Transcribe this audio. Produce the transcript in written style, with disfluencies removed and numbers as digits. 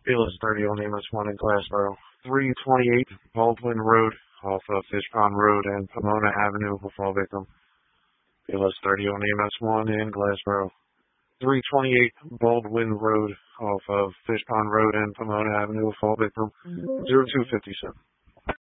Bayless 30 on Amos 1 in Glassboro. 328 Baldwin Road off of Fish Pond Road and Pomona Avenue with fall victim. Bayless 30 on Amos 1 in Glassboro. 328 Baldwin Road off of Fish Pond Road and Pomona Avenue with fall victim. 0257.